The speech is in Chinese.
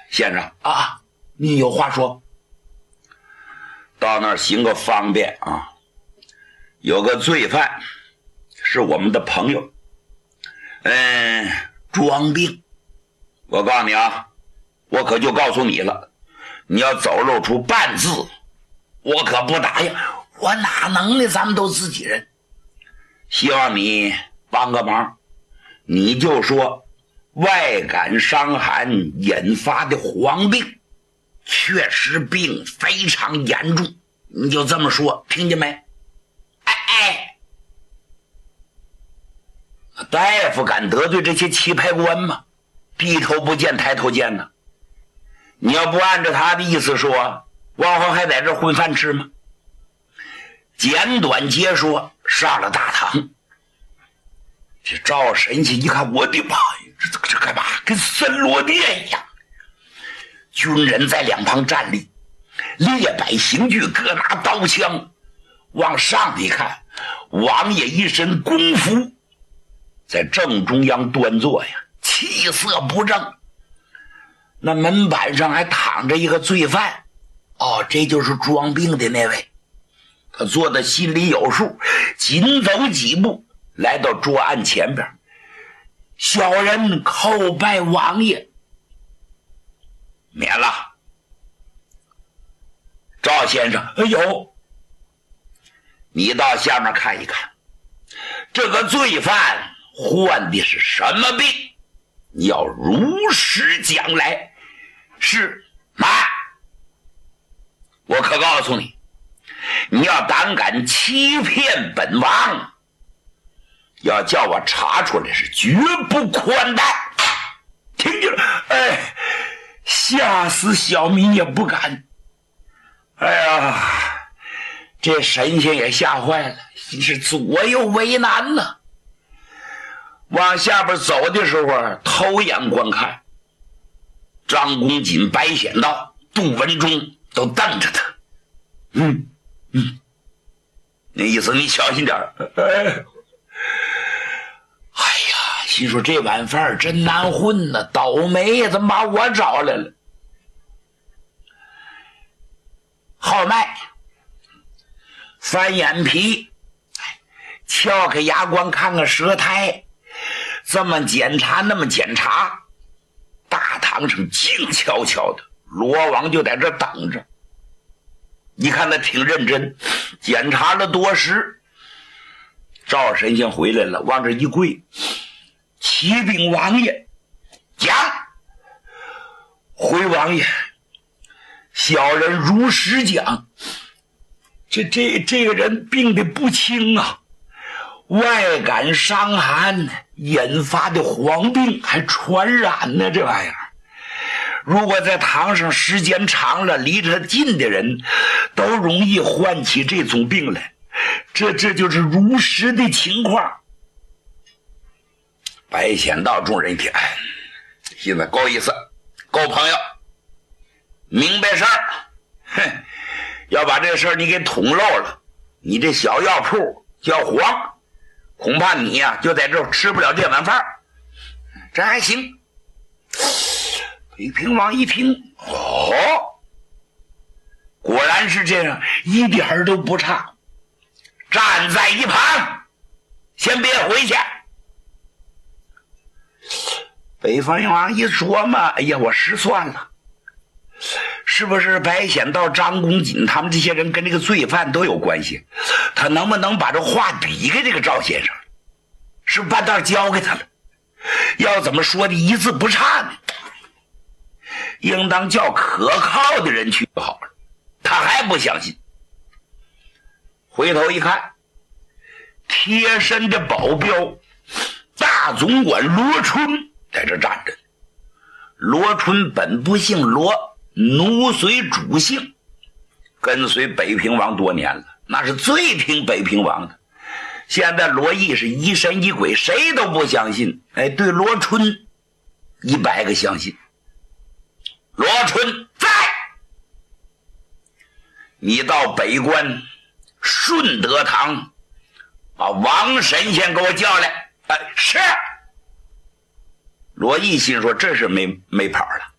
先生啊，您有话说。到那儿行个方便啊，有个罪犯是我们的朋友，装病。我告诉你啊，我可就告诉你了，你要走漏出半字，我可不答应。我哪能呢？咱们都自己人。希望你帮个忙，你就说外感伤寒引发的黄病，确实病非常严重，你就这么说，听见没？大夫敢得罪这些棋牌官吗？低头不见抬头见呢。你要不按照他的意思说，往后还在这混饭吃吗？简短截说，上了大堂。这赵神仙一看，我的妈呀，这干嘛？跟森罗殿一样。军人在两旁站立，列摆刑具，各拿刀枪。往上一看，王爷一身公服，在正中央端坐呀，气色不正。那门板上还躺着一个罪犯，这就是装病的那位。他坐的心里有数，紧走几步来到桌案前边，小人叩拜王爷。免了。赵先生，你到下面看一看，这个罪犯患的是什么病？你要如实讲来。是妈，我可告诉你，你要胆敢欺骗本王，要叫我查出来是绝不宽待。听见了？吓死小民也不敢。这神仙也吓坏了，是左右为难呢。往下边走的时候，偷眼观看，张公瑾、白显道、杜文忠都瞪着他。那意思你小心点。心说这碗饭真难混呢，倒霉呀，怎么把我找来了？号脉，翻眼皮，撬开牙关看看舌苔，这么检查那么检查。大堂上静悄悄的，罗王就在这等着。你看他挺认真，检查了多时。赵神仙回来了，往这一跪，启禀王爷，讲。回王爷，小人如实讲，这个人病得不轻啊，外感伤寒引发的黄病，还传染呢，这玩意儿。如果在堂上时间长了，离着他近的人都容易患起这种病来，这就是如实的情况。白显道众人一听，现在够意思，够朋友，明白事儿。要把这事儿你给捅漏了，你这小药铺叫黄，恐怕你呀就在这儿吃不了这碗饭。这还行。北平王一听，果然是这样，一点都不差。站在一旁，先别回去。北方王一琢磨，我失算了，是不是白显道、张公瑾他们这些人跟这个罪犯都有关系？他能不能把这话抵给这个赵先生？是不是半道交给他了？要怎么说的一字不差呢？应当叫可靠的人去就好了。他还不相信，回头一看，贴身的保镖大总管罗春在这站着。罗春本不姓罗，奴随主姓，跟随北平王多年了，那是最听北平王的。现在罗毅是疑神疑鬼，谁都不相信，对罗春100个相信。罗春在，你到北关顺德堂把王神仙给我叫来。是。罗毅心说这是没跑了，